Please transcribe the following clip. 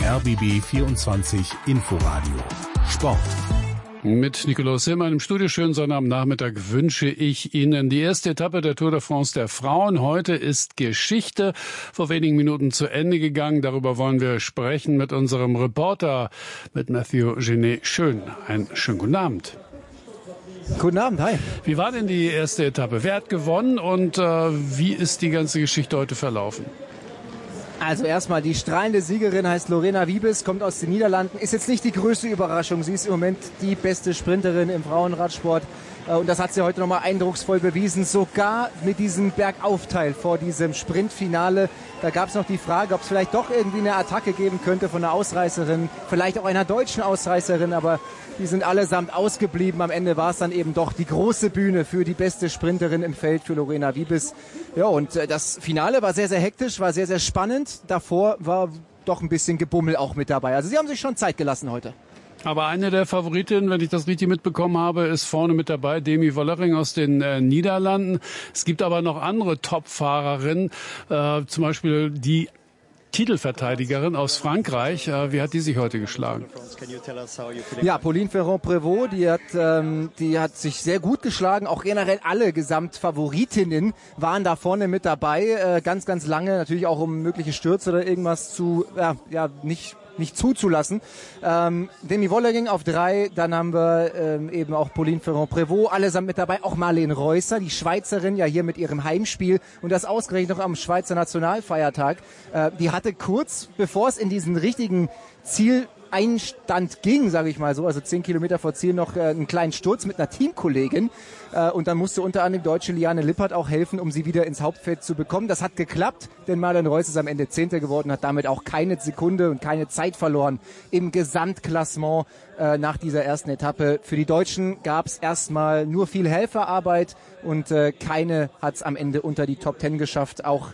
RBB 24 Inforadio Sport. Mit Nikolaus Hillmann im Studio. Schönen Sonnabendnachmittag wünsche ich Ihnen. Die erste Etappe der Tour de France der Frauen. Heute ist Geschichte vor wenigen Minuten zu Ende gegangen. Darüber wollen wir sprechen mit unserem Reporter, mit Mathieu Genet. Einen schönen guten Abend. Guten Abend, hi. Wie war denn die erste Etappe? Wer hat gewonnen und wie ist die ganze Geschichte heute verlaufen? Also erstmal, die strahlende Siegerin heißt Lorena Wiebes, kommt aus den Niederlanden, ist jetzt nicht die größte Überraschung. Sie ist im Moment die beste Sprinterin im Frauenradsport. Und das hat sie heute nochmal eindrucksvoll bewiesen, sogar mit diesem Bergaufteil vor diesem Sprintfinale. Da gab es noch die Frage, ob es vielleicht doch irgendwie eine Attacke geben könnte von einer Ausreißerin, vielleicht auch einer deutschen Ausreißerin, aber die sind allesamt ausgeblieben. Am Ende war es dann eben doch die große Bühne für die beste Sprinterin im Feld, für Lorena Wiebes. Ja, und das Finale war sehr, sehr hektisch, war sehr, sehr spannend. Davor war doch ein bisschen Gebummel auch mit dabei. Also sie haben sich schon Zeit gelassen heute. Aber eine der Favoritinnen, wenn ich das richtig mitbekommen habe, ist vorne mit dabei, Demi Vollering aus den Niederlanden. Es gibt aber noch andere Top-Fahrerinnen, zum Beispiel die Titelverteidigerin aus Frankreich. Wie hat die sich heute geschlagen? Ja, Pauline Ferrand-Prévot, die hat sich sehr gut geschlagen. Auch generell alle Gesamtfavoritinnen waren da vorne mit dabei. Ganz, ganz lange, natürlich auch um mögliche Stürze oder irgendwas nicht zuzulassen. Demi Vollering auf 3, dann haben wir eben auch Pauline Ferrand-Prévot, allesamt mit dabei, auch Marlene Reusser, die Schweizerin, ja hier mit ihrem Heimspiel und das ausgerechnet noch am Schweizer Nationalfeiertag. Die hatte kurz, bevor es in diesen richtigen Zieleinstand ging, sage ich mal so, also 10 Kilometer vor Ziel noch einen kleinen Sturz mit einer Teamkollegin und dann musste unter anderem die deutsche Liane Lippert auch helfen, um sie wieder ins Hauptfeld zu bekommen. Das hat geklappt, denn Marlene Reus ist am Ende 10. geworden, hat damit auch keine Sekunde und keine Zeit verloren im Gesamtklassement nach dieser ersten Etappe. Für die Deutschen gab es erstmal nur viel Helferarbeit und keine hat es am Ende unter die Top 10 geschafft. Auch